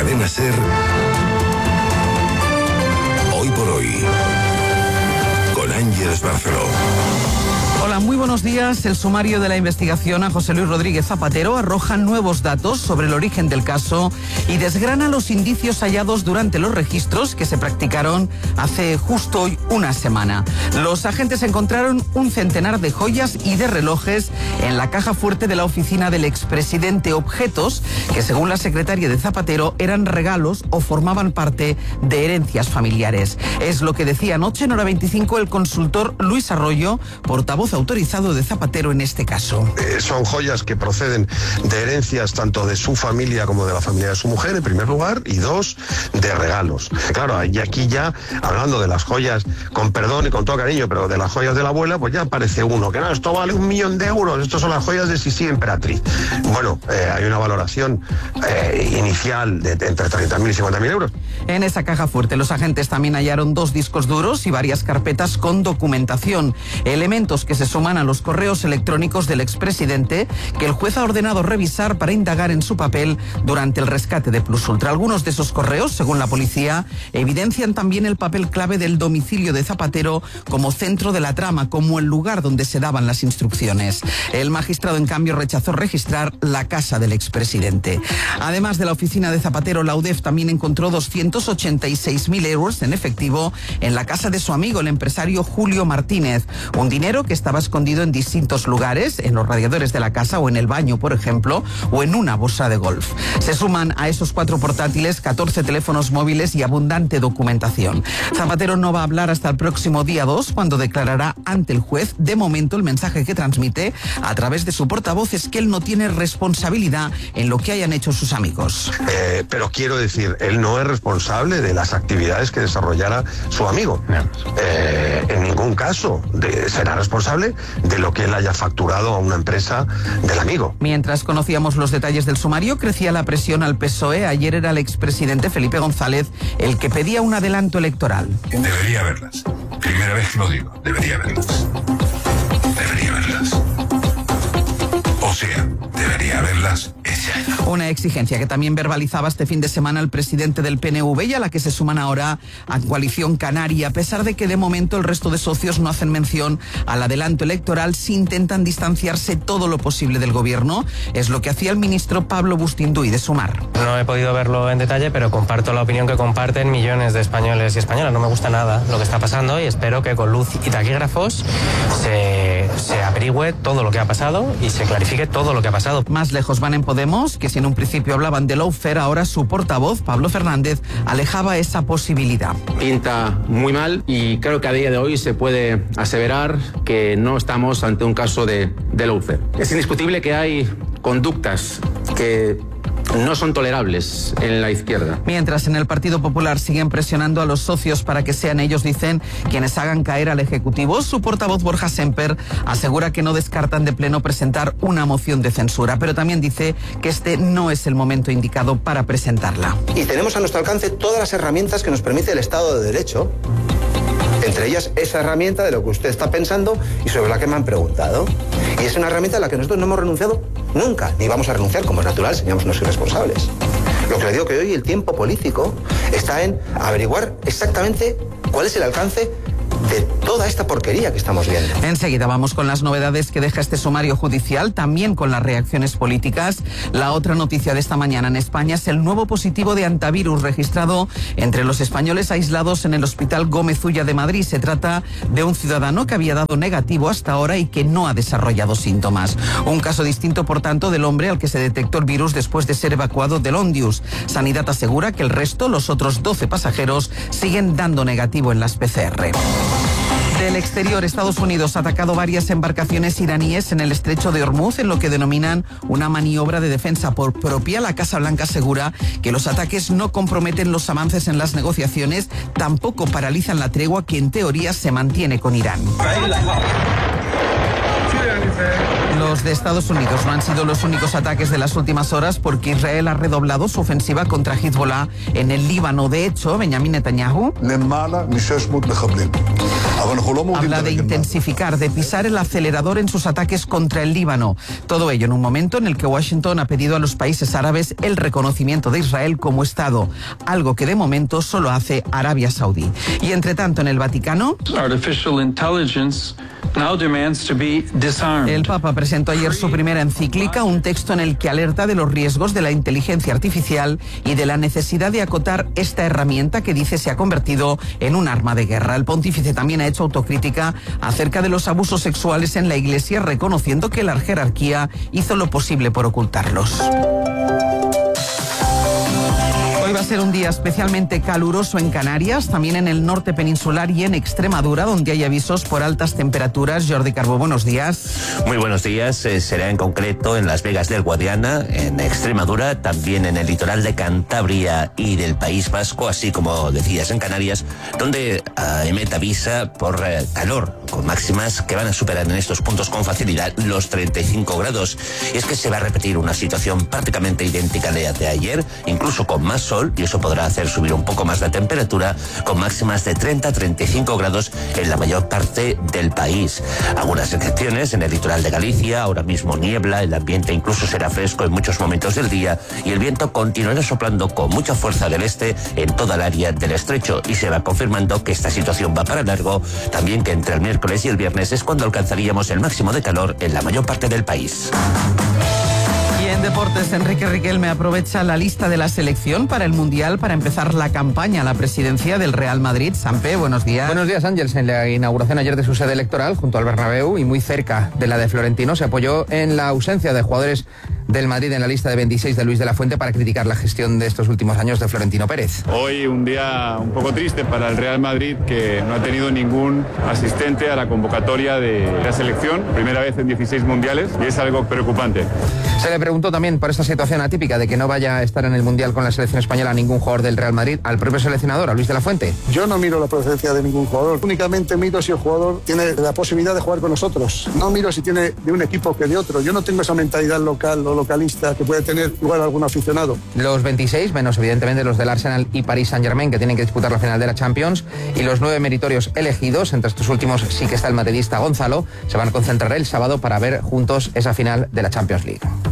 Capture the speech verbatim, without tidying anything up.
Cadena SER, Hoy por Hoy, con Ángeles Barceló. Hola, muy buenos días. El sumario de la investigación a José Luis Rodríguez Zapatero arroja nuevos datos sobre el origen del caso y desgrana los indicios hallados durante los registros que se practicaron hace justo hoy una semana. Los agentes encontraron un centenar de joyas y de relojes en la caja fuerte de la oficina del expresidente, objetos que, según la secretaria de Zapatero, eran regalos o formaban parte de herencias familiares. Es lo que decía anoche en Hora veinticinco el consultor Luis Arroyo, portavoz autorizado de Zapatero en este caso. Eh, son joyas que proceden de herencias tanto de su familia como de la familia de su mujer, en primer lugar, y dos, de regalos. Claro, y aquí ya, hablando de las joyas, con perdón y con todo cariño, pero de las joyas de la abuela, pues ya aparece uno, que no, esto vale un millón de euros, estos son las joyas de Sisi Emperatriz. Bueno, eh, hay una valoración eh, inicial de, de entre treinta mil y cincuenta mil euros. En esa caja fuerte, los agentes también hallaron dos discos duros y varias carpetas con documentación, elementos que se suman a los correos electrónicos del expresidente que el juez ha ordenado revisar para indagar en su papel durante el rescate de Plus Ultra. Algunos de esos correos, según la policía, evidencian también el papel clave del domicilio de Zapatero como centro de la trama, como el lugar donde se daban las instrucciones. El magistrado, en cambio, rechazó registrar la casa del expresidente. Además de la oficina de Zapatero, la U D E F también encontró doscientos ochenta y seis mil euros en efectivo en la casa de su amigo, el empresario Julio Martínez. Un dinero que estaba escondido en distintos lugares, en los radiadores de la casa o en el baño, por ejemplo, o en una bolsa de golf. Se suman a esos cuatro portátiles catorce teléfonos móviles y abundante documentación. Zapatero no va a hablar hasta el próximo día dos, cuando declarará ante el juez. De momento, el mensaje que transmite a través de su portavoz es que él no tiene responsabilidad en lo que hayan hecho sus amigos. Eh, pero quiero decir, él no es responsable de las actividades que desarrollara su amigo. Eh, en ningún caso de, será responsable de lo que él haya facturado a una empresa del amigo. Mientras conocíamos los detalles del sumario, crecía la presión al P S O E. Ayer era el expresidente Felipe González el que pedía un adelanto electoral. Debería verlas. Primera vez que lo digo, debería verlas. Debería verlas. O sea, debería verlas ella. Una exigencia que también verbalizaba este fin de semana el presidente del P N V y a la que se suman ahora a Coalición Canaria, a pesar de que de momento el resto de socios no hacen mención al adelanto electoral, si intentan distanciarse todo lo posible del gobierno. Es lo que hacía el ministro Pablo Bustinduy de Sumar. No he podido verlo en detalle, pero comparto la opinión que comparten millones de españoles y españolas. No me gusta nada lo que está pasando y espero que con luz y taquígrafos se, se averigüe todo lo que ha pasado y se clarifique todo lo que ha pasado. Más lejos van en Podemos, que si en un principio hablaban de lawfare, ahora su portavoz, Pablo Fernández, alejaba esa posibilidad. Pinta muy mal y creo que a día de hoy se puede aseverar que no estamos ante un caso de, de lawfare. Es indiscutible que hay conductas que no son tolerables en la izquierda. Mientras en el Partido Popular siguen presionando a los socios para que sean ellos, dicen, quienes hagan caer al Ejecutivo, su portavoz Borja Semper asegura que no descartan de pleno presentar una moción de censura, pero también dice que este no es el momento indicado para presentarla. Y tenemos a nuestro alcance todas las herramientas que nos permite el Estado de Derecho. Entre ellas, esa herramienta de lo que usted está pensando y sobre la que me han preguntado. Y es una herramienta a la que nosotros no hemos renunciado nunca, ni vamos a renunciar, como es natural, seríamos unos irresponsables. Lo que le digo que hoy el tiempo político está en averiguar exactamente cuál es el alcance de toda esta porquería que estamos viendo. Enseguida vamos con las novedades que deja este sumario judicial, también con las reacciones políticas. La otra noticia de esta mañana en España es el nuevo positivo de antivirus registrado entre los españoles aislados en el Hospital Gómez Ulla de Madrid. Se trata de un ciudadano que había dado negativo hasta ahora y que no ha desarrollado síntomas. Un caso distinto, por tanto, del hombre al que se detectó el virus después de ser evacuado del Ondius. Sanidad asegura que el resto, los otros doce pasajeros, siguen dando negativo en las P C R. Del exterior, Estados Unidos ha atacado varias embarcaciones iraníes en el estrecho de Hormuz en lo que denominan una maniobra de defensa por propia. La Casa Blanca asegura que los ataques no comprometen los avances en las negociaciones, tampoco paralizan la tregua que en teoría se mantiene con Irán. Los de Estados Unidos no han sido los únicos ataques de las últimas horas porque Israel ha redoblado su ofensiva contra Hezbollah en el Líbano. De hecho, Benjamin Netanyahu habla de intensificar, de pisar el acelerador en sus ataques contra el Líbano. Todo ello en un momento en el que Washington ha pedido a los países árabes el reconocimiento de Israel como Estado, algo que de momento solo hace Arabia Saudí. Y entre tanto, en el Vaticano, el Papa presentó ayer su primera encíclica, un texto en el que alerta de los riesgos de la inteligencia artificial y de la necesidad de acotar esta herramienta que dice se ha convertido en un arma de guerra. El pontífice también ha hecho autocrítica acerca de los abusos sexuales en la Iglesia, reconociendo que la jerarquía hizo lo posible por ocultarlos. Hoy va a ser un día especialmente caluroso en Canarias, también en el norte peninsular y en Extremadura, donde hay avisos por altas temperaturas. Jordi Carbó, buenos días. Muy buenos días. Eh, será en concreto en Las Vegas del Guadiana, en Extremadura, también en el litoral de Cantabria y del País Vasco, así como decías en Canarias, donde uh, Emet avisa por uh, calor, con máximas que van a superar en estos puntos con facilidad los treinta y cinco grados. Y es que se va a repetir una situación prácticamente idéntica a la de ayer, incluso con más sol, y eso podrá hacer subir un poco más la temperatura, con máximas de treinta a treinta y cinco grados en la mayor parte del país. Algunas excepciones en el litoral de Galicia, ahora mismo niebla, el ambiente incluso será fresco en muchos momentos del día y el viento continuará soplando con mucha fuerza del este en toda el área del estrecho, y se va confirmando que esta situación va para largo, también que entre el miércoles y el viernes es cuando alcanzaríamos el máximo de calor en la mayor parte del país. Y en deportes, Enrique Riquelme aprovecha la lista de la selección para el Mundial para empezar la campaña a la presidencia del Real Madrid. Sampe, buenos días. Buenos días, Ángels. En la inauguración ayer de su sede electoral, junto al Bernabéu y muy cerca de la de Florentino, se apoyó en la ausencia de jugadores del Madrid en la lista de veintiséis de Luis de la Fuente para criticar la gestión de estos últimos años de Florentino Pérez. Hoy un día un poco triste para el Real Madrid, que no ha tenido ningún asistente a la convocatoria de la selección, primera vez en dieciséis mundiales, y es algo preocupante. Se le preguntó también por esta situación atípica de que no vaya a estar en el Mundial con la selección española ningún jugador del Real Madrid, al propio seleccionador, a Luis de la Fuente. Yo no miro la procedencia de ningún jugador, únicamente miro si el jugador tiene la posibilidad de jugar con nosotros. No miro si tiene de un equipo que de otro. Yo no tengo esa mentalidad local o localista que puede tener igual algún aficionado. Los veintiséis, menos evidentemente los del Arsenal y Paris Saint-Germain, que tienen que disputar la final de la Champions, y los nueve meritorios elegidos, entre estos últimos sí que está el madridista Gonzalo, se van a concentrar el sábado para ver juntos esa final de la Champions League.